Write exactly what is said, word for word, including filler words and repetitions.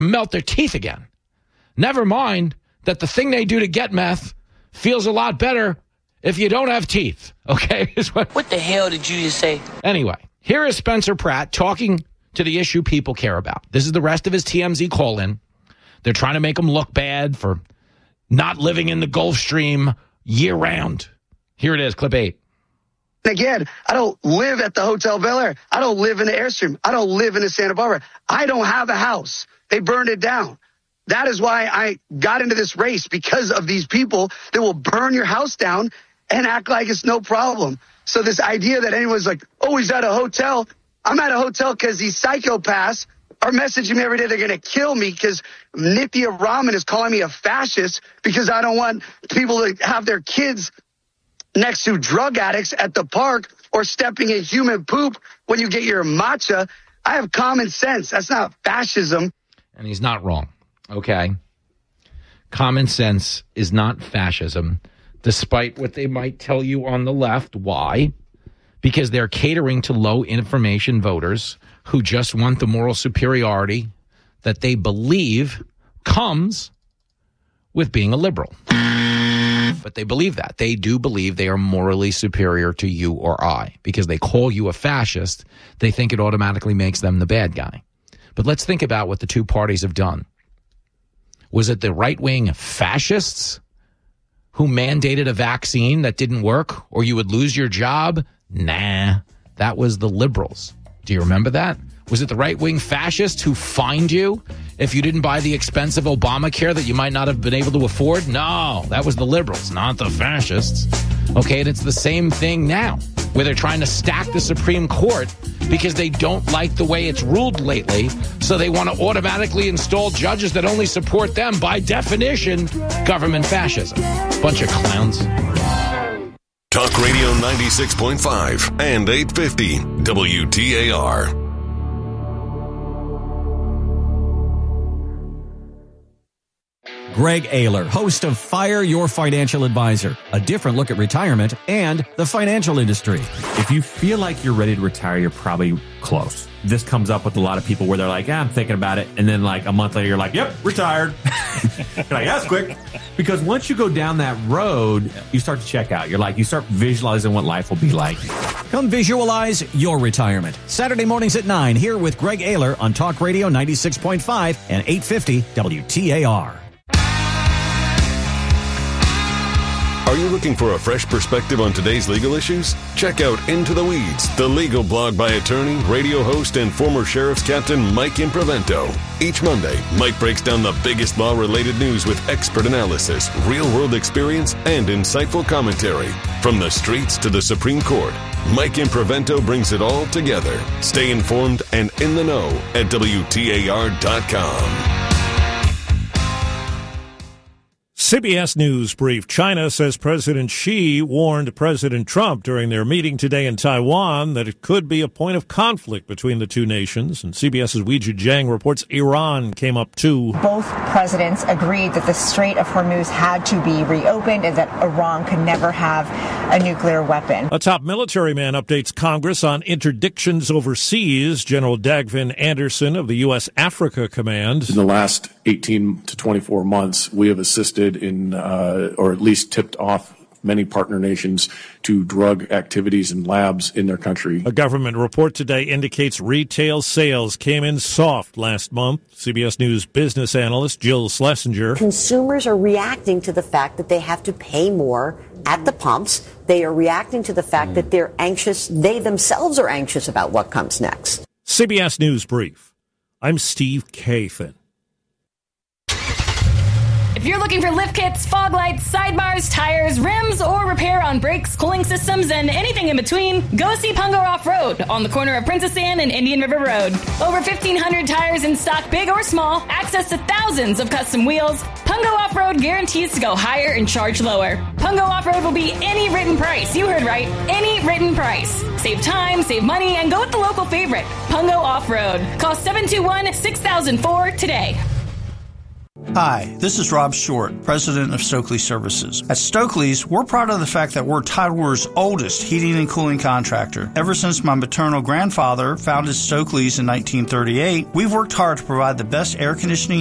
melt their teeth again. Never mind that the thing they do to get meth feels a lot better if you don't have teeth, okay? what, what the hell did you just say? Anyway, here is Spencer Pratt talking to the issue people care about. This is the rest of his T M Z call-in. They're trying to make him look bad for not living in the Gulf Stream year-round. Here it is, clip eight. Again, I don't live at the Hotel Bel Air. I don't live in the Airstream. I don't live in the Santa Barbara. I don't have a house. They burned it down. That is why I got into this race, because of these people that will burn your house down and act like it's no problem. So this idea that anyone's like, oh, he's at a hotel. I'm at a hotel because these psychopaths are messaging me every day. They're going to kill me because Nithya Raman is calling me a fascist because I don't want people to have their kids next to drug addicts at the park or stepping in human poop when you get your matcha. I have common sense. That's not fascism. And he's not wrong, okay? Common sense is not fascism, despite what they might tell you on the left. Why? Because they're catering to low information voters who just want the moral superiority that they believe comes with being a liberal. But they believe that. They do believe they are morally superior to you or I. Because they call you a fascist, they think it automatically makes them the bad guy. But let's think about what the two parties have done. Was it the right-wing fascists who mandated a vaccine that didn't work, or you would lose your job? Nah, that was the liberals. Do you remember that? Was it the right-wing fascists who fined you if you didn't buy the expensive Obamacare that you might not have been able to afford? No, that was the liberals, not the fascists. Okay, and it's the same thing now, where they're trying to stack the Supreme Court because they don't like the way it's ruled lately, so they want to automatically install judges that only support them. By definition, government fascism. Bunch of clowns. Talk Radio ninety-six point five and eight fifty W T A R. Greg Ayler, host of Fire Your Financial Advisor, a different look at retirement and the financial industry. If you feel like you're ready to retire, you're probably close. This comes up with a lot of people where they're like, yeah, I'm thinking about it. And then like a month later, you're like, yep, retired. You're like, that's quick. Because once you go down that road, you start to check out. You're like, you start visualizing what life will be like. Come visualize your retirement. Saturday mornings at nine here with Greg Ayler on Talk Radio ninety-six point five and eight fifty W T A R. Are you looking for a fresh perspective on today's legal issues? Check out Into the Weeds, the legal blog by attorney, radio host, and former sheriff's captain Mike Improvento. Each Monday, Mike breaks down the biggest law-related news with expert analysis, real-world experience, and insightful commentary. From the streets to the Supreme Court, Mike Improvento brings it all together. Stay informed and in the know at W T A R dot com. C B S News brief. China says President Xi warned President Trump during their meeting today in Taiwan that it could be a point of conflict between the two nations. And CBS's Weijia Jiang reports Iran came up too. Both presidents agreed that the Strait of Hormuz had to be reopened and that Iran could never have a nuclear weapon. A top military man updates Congress on interdictions overseas. General Dagvin Anderson of the U S Africa Command. In the last eighteen to twenty-four months, we have assisted in, uh, or at least tipped off many partner nations to drug activities and labs in their country. A government report today indicates retail sales came in soft last month. C B S News business analyst Jill Schlesinger. Consumers are reacting to the fact that they have to pay more at the pumps. They are reacting to the fact mm. that they're anxious. They themselves are anxious about what comes next. C B S News Brief. I'm Steve Kathan. If you're looking for lift kits, fog lights, sidebars, tires, rims, or repair on brakes, cooling systems, and anything in between, go see Pungo Off-Road on the corner of Princess Anne and Indian River Road. Over fifteen hundred tires in stock, big or small, access to thousands of custom wheels. Pungo Off-Road guarantees to go higher and charge lower. Pungo Off-Road will be any written price. You heard right. Any written price. Save time, save money, and go with the local favorite, Pungo Off-Road. Call seven two one, six thousand four today. Hi, this is Rob Short, president of Stokely Services. At Stokely's, we're proud of the fact that we're Tidewater's oldest heating and cooling contractor. Ever since my maternal grandfather founded Stokely's in nineteen thirty-eight, we've worked hard to provide the best air conditioning